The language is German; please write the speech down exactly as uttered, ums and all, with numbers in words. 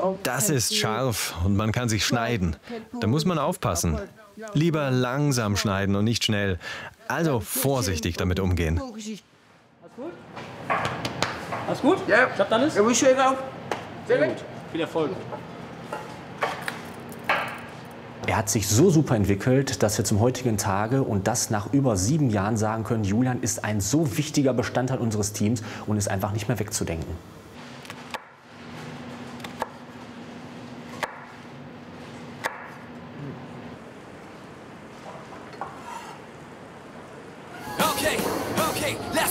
Das ist scharf und man kann sich schneiden. Da muss man aufpassen. Lieber langsam schneiden und nicht schnell. Also vorsichtig damit umgehen. Alles gut? Alles gut? Ja. Klappt alles? Ja, schön auf. Sehr gut. Viel Erfolg. Er hat sich so super entwickelt, dass wir zum heutigen Tage und das nach über sieben Jahren sagen können, Julian ist ein so wichtiger Bestandteil unseres Teams und ist einfach nicht mehr wegzudenken. Okay, okay, let's